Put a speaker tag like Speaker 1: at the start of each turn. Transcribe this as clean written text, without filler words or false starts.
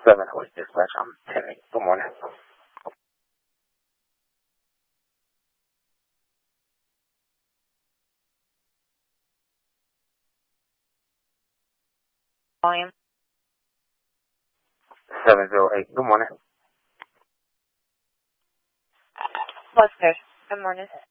Speaker 1: 7 Horse Dispatch. I'm 10-8. Good morning.
Speaker 2: Volume.
Speaker 1: 708. Good morning.
Speaker 2: Buster. Good morning.